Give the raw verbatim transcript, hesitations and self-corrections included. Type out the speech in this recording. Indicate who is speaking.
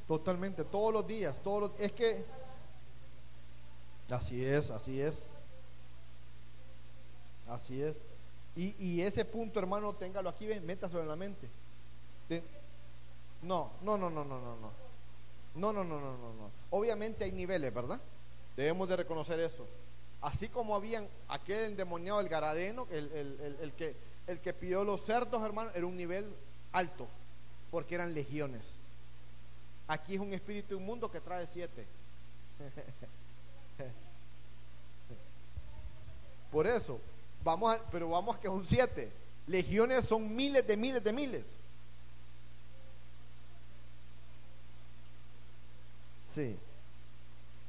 Speaker 1: Totalmente, todos los días, todos los, es que así es, así es, así es. Y, y ese punto, hermano, téngalo aquí, ven, métaselo en la mente. Te- no, no, no, no, no, no, no. No, no, no, no, no, no. Obviamente hay niveles, ¿verdad? Debemos de reconocer eso. Así como habían aquel endemoniado, el Garadeno, el, el, el, el que, el que pidió los cerdos, hermano, era un nivel alto, porque eran legiones. Aquí es un espíritu inmundo que trae siete. Por eso, vamos a, pero vamos a que son siete. Legiones son miles de miles de miles. Sí.